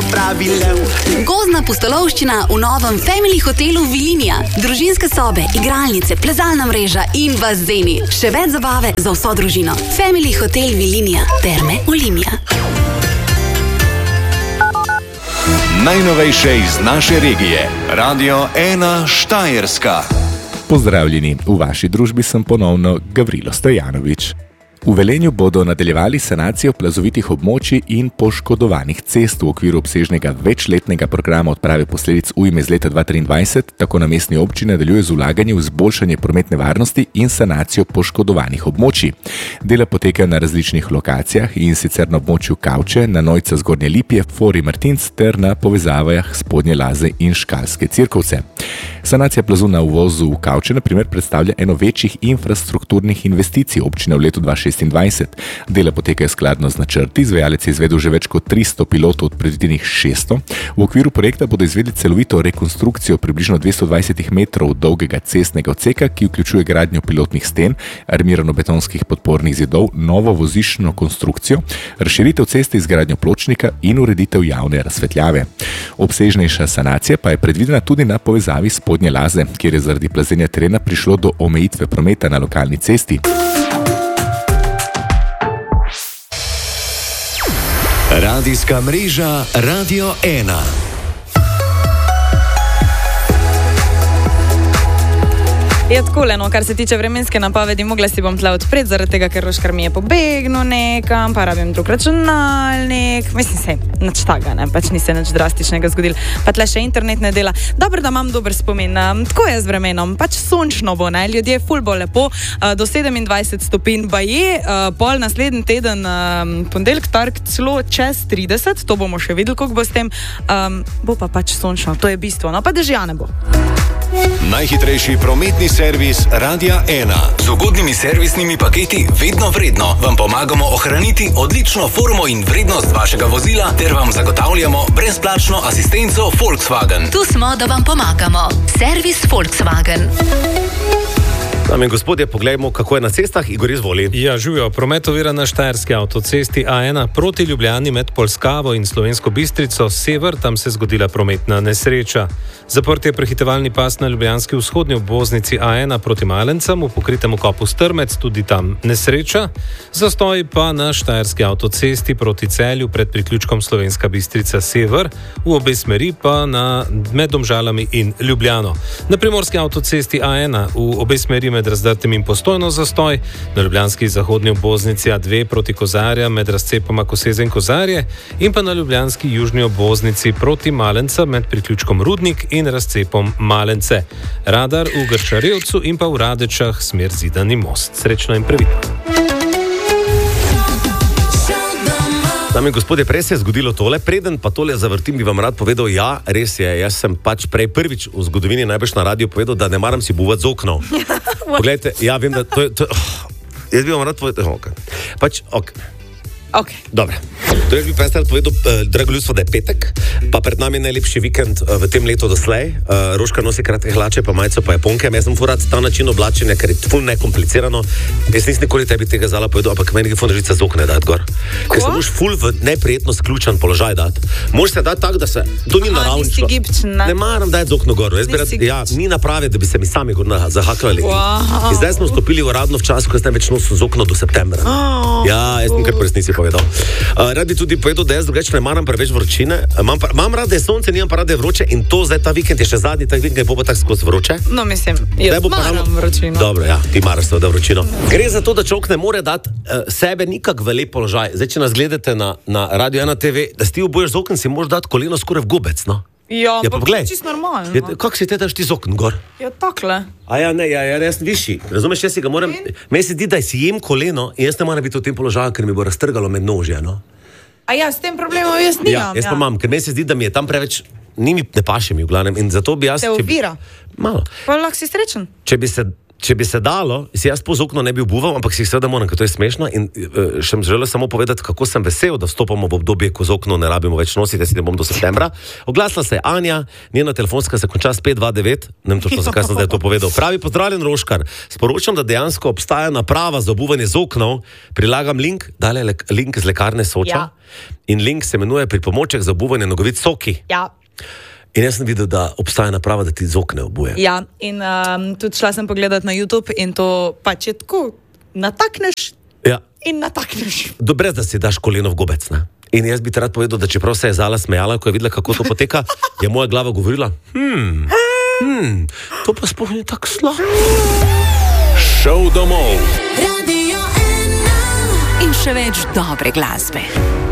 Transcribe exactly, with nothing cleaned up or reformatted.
pravi lev. Gozdna pustolovščina v novem Family hotelu Vilinija. Družinske sobe, igralnice, plezalna mreža in bazeni. Še več zabave za vso družino. Family hotel Vilinija. Terme Olimia. Najnovejše iz naše regije. Radio ena Štajerska. Pozdravljeni, v vaši družbi sem ponovno Gavrilo Stojanovič. V Velenju bodo nadaljevali sanacijo plazovitih območij in poškodovanih cest v okviru obsežnega večletnega programa odprave posledic ujme z leta dva tisoč triindvajset, tako na mestni občini nadaljuje z vlaganjem v izboljšanje prometne varnosti in sanacijo poškodovanih območij. Dela potekajo na različnih lokacijah in sicer na območju Kavče, na Nojca Zgornje Lipje, Fori Martinc ter na povezavah Spodnje Laze in Škalske Cirkovce. Sanacija plazu na uvozu v Kavče na primer predstavlja eno večjih infrastrukturnih investicij občine v letu dva tisoč šestindvajset. Dela potekajo skladno z načrti, izvajalec je izvedel že več kot tristo pilotov od predvidenih šeststo. V okviru projekta bodo izvedli celovito rekonstrukcijo približno dvesto dvajset metrov dolgega cestnega odseka, ki vključuje gradnjo pilotnih sten, armirano-betonskih podpornih zidov, novo voziščno konstrukcijo, razširitev ceste, izgradnjo pločnika in ureditev javne razsvetljave. Obsežnejša sanacija pa je predvidena tudi na povezavi Spodnje Laze, kjer je zaradi plazenja terena prišlo do omejitve prometa na lokalni cesti. Radijska mreža Radio ena. Je takole, no, kar se tiče vremenske napovedi, mogla si bom tle odpreti, zaradi tega, ker Roškar mi je pobegnil nekam, pa rabim drug računalnik. Mislim se, nič taga, ne, pač ni se nič drastičnega zgodil. Pa tle še internet ne dela. Dobro, da imam dober spomin. Tako je z vremenom, pač sončno bo, ne, ljudje ful bo lepo, do sedemindvajset stopinj baje, pol naslednji teden, ponedeljek, torek, celo čez trideset, to bomo še videli, koliko bo s tem, um, bo pa pač sončno, to je bistvo, no, pa dežja ne bo. Najhitrejši prometni servis Radia ena. Z ugodnimi servisnimi paketi vedno vredno vam pomagamo ohraniti odlično formo in vrednost vašega vozila ter vam zagotavljamo brezplačno asistenco Volkswagen. Tu smo, da vam pomagamo. Servis Volkswagen. Dame in gospodje, poglejmo, kako je na cestah. Igor, izvoli. Ja, živijo. Promet ovira na štajerski avtocesti A ena proti Ljubljani med Polskavo in Slovensko Bistrico sever, tam se je zgodila prometna nesreča. Zaprt je prehitevalni pas na ljubljanski vzhodni obvoznici A ena proti Malencem, v pokritem kopu Strmec, tudi tam nesreča. Zastoj pa na štajerski avtocesti proti Celju pred priključkom Slovenska Bistrica sever, v obe smeri pa na med Domžalami in Ljubljano. Na primorski avtocesti A ena v obe smeri med Razdrtem in Postojno zastoj, na ljubljanski zahodni obvoznici A dve proti Kozarja med razcepoma Koseze in Kozarje in pa na ljubljanski južni obvoznici proti Malenca med priključkom Rudnik in razcepom Malence. Radar v Grčarevcu in pa v Radečah smer Zidani most. Srečno in previdno. Dame in gospodje, prej se je zgodilo tole, preden pa tole zavrtim, bi vam rad povedal, ja, res je, jaz sem pač prej prvič v zgodovini najbrž na radiju povedal, da ne maram si buvati z oknov. Poglejte, ja, vem, da to je, to je oh, jaz bi vam rad povedal, ok, pač, ok. Ok. Dobre. Torej, bi pa jaz rad povedal, eh, drago ljudstvo, da je petek, pa pred nami je najlepši vikend eh, v tem letu doslej. Eh, Roška nosi kratke hlače, pa majico, pa japonke. Jaz sem furat ta način oblačenja, ker je ful nekomplicirano. Jaz nisem nikoli tebi tega zala povedal, ampak meni je ful žica z okne dati gor. Ker se moraš ful v neprijetno sključen položaj dati. Moraš se dati tako, da se, to ni naravno. Ne maram dati z okno gor. Jaz bi rad, ja, ni naprave, da bi se mi sami gor zahaklali. Wow. In zdaj smo stopili uradno v čas, ko jaz ne več nosim z okno do septembra. Oh. Ja, jaz sem kar po resnici povedal. Uh, rad bi tudi povedal, da jaz drugače ne maram preveč vročine. Imam, pa, imam rad, da je sonce, nimam pa rad, da je vroče in to zdaj ta vikend je še zadnji, ta vikend je bo pa tako skozi vroče. No, mislim, jaz maram ravno vročino. Dobro, ja, ti maraš seveda vročino. Gre za to, da človek ne more dati uh, sebe nikak v lep položaj. Zdaj, če nas gledate na, na Radio ena te ve, da si ti oboješ z okn, si moraš dati koleno skoraj v gobec, no? Ja, ja, pa poglej, čisto normalno. Ja, kako si te daš ti z okn gor? Ja, takle. A ja, ne, ja, ja, jaz sem višji. Razumeš, jaz si ga moram, meni se zdi, da si jem koleno in jaz ne moram biti v tem položaju, ker mi bo raztrgalo med nožje, no? A ja, s tem problemom jaz nimam. Ja, jaz pa imam, ker meni se zdi, da mi je tam preveč, ni mi ne paše mi v glavnem in zato bi jaz... Te ovira. Malo. Pa lahko si srečen. Če bi se če bi se dalo, si jaz po okno ne bi obuval, ampak si jih seveda moram, ker to je smešno. In uh, še želel samo povedati, kako sem vesel, da vstopamo v obdobje, ko z okno ne rabimo več nositi, jaz si ne bom do septembra. Oglasila se je Anja, njena telefonska se konča s pet dva devet, ne vem točno, zakaj sem zdaj to povedal. Pravi, pozdravljen Roškar, sporočam, da dejansko obstaja naprava za obuvanje z oknov, prilagam link, dale link z lekarne Soča, ja. In link se imenuje pripomoček za obuvanje nogavic Soki. Ja. In jaz sem videl, da obstaja naprava, da ti z okne obuje. Ja, in um, tudi šla sem pogledat na YouTube in to pač je tako, natakneš ja. In natakneš. Dobro, da si daš koleno v gobec, ne? In jaz bi ti rad povedal, da čeprav se je Zala smejala, ko je videla, kako to poteka, je moja glava govorila, hmm, hmm, to pa sploh ni tako slabo. Šov domov. In še več dobre glasbe.